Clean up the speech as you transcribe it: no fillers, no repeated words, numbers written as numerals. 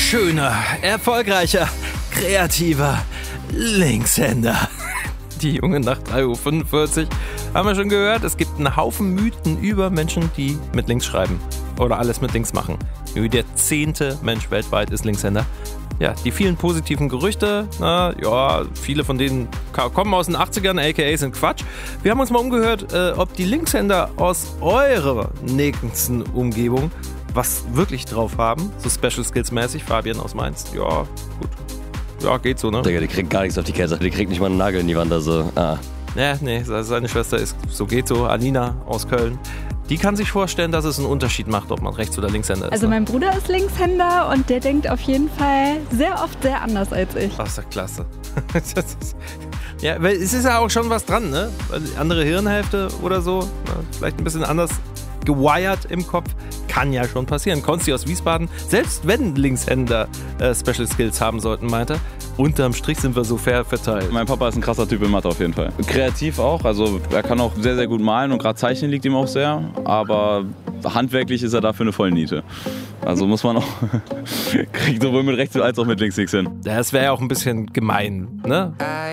schöner, erfolgreicher, kreativer Linkshänder. Die Jungen nach 3:45 Uhr haben wir schon gehört, es gibt einen Haufen Mythen über Menschen, die mit links schreiben oder alles mit links machen. Nur der 10. Mensch weltweit ist Linkshänder. Ja, die vielen positiven Gerüchte, viele von denen kommen aus den 80ern, aka sind Quatsch. Wir haben uns mal umgehört, ob die Linkshänder aus eurer nächsten Umgebung was wirklich drauf haben, so Special Skills mäßig. Fabian aus Mainz, ja, gut. Ja, geht so, ne? Digga, die kriegt gar nichts auf die Kette. Die kriegt nicht mal einen Nagel in die Wand, also, Ja, nee, seine Schwester ist, so geht so, Alina aus Köln. Die kann sich vorstellen, dass es einen Unterschied macht, ob man Rechts- oder Linkshänder ist. Also mein Bruder ist Linkshänder und der denkt auf jeden Fall sehr oft sehr anders als ich. Das ist ja klasse. Ja, weil es ist ja auch schon was dran, ne? Andere Hirnhälfte oder so, vielleicht ein bisschen anders gewired im Kopf, kann ja schon passieren. Konsti aus Wiesbaden, selbst wenn Linkshänder Special Skills haben sollten, meinte er, unterm Strich sind wir so fair verteilt. Mein Papa ist ein krasser Typ in Mathe auf jeden Fall. Kreativ auch, also er kann auch sehr, sehr gut malen und gerade Zeichnen liegt ihm auch sehr, aber handwerklich ist er dafür eine Vollniete. Also muss man auch, kriegt sowohl mit rechts als auch mit links nichts hin. Das wäre ja auch ein bisschen gemein, ne?